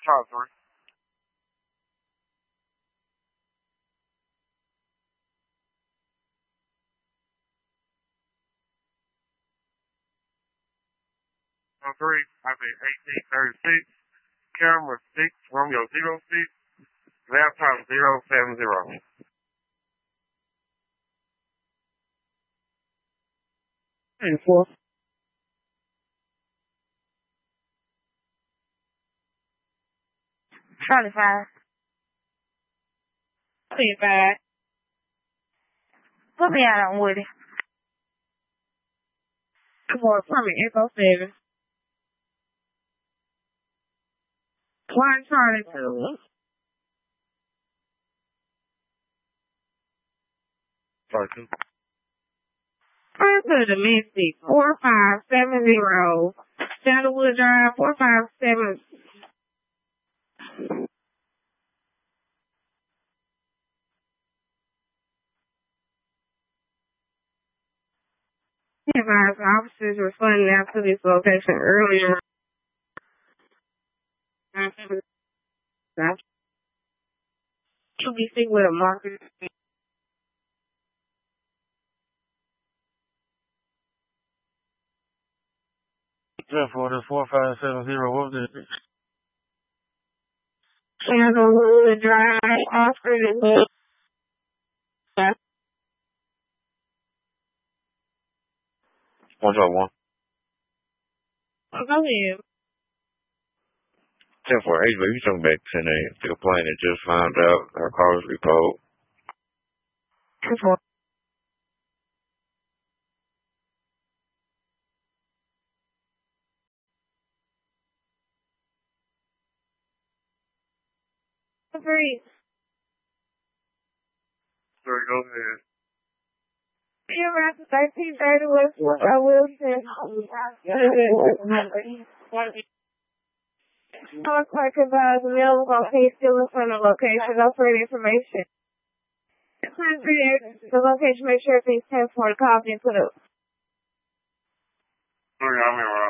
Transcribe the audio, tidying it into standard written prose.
Charles 3. On 3, I be 1836, camera 6, Romeo 06, laptop 070. And 4. Charlie 5. 25. Put me out on Woody. Tomorrow, Permit Echo 7. 1 Charlie 2. Charlie 2. First to the Domestic 4570. Sandalwood Drive 457. Advised officers responding out to this location earlier. To be seen with a marker. 4570, what was it? Sandalwood Drive, Oscar and 151. Go ahead. 10-4, HB, you come back 10 a.m. The complainant just found out her car was repoed. 10-4. Three. Sorry, go ahead. You're right to 1330 Westwood. I will say. North Park advised the mail location still in front of the location. No further information. The location, make sure everything's 10-4 to copy and put up. Sorry, I'm here.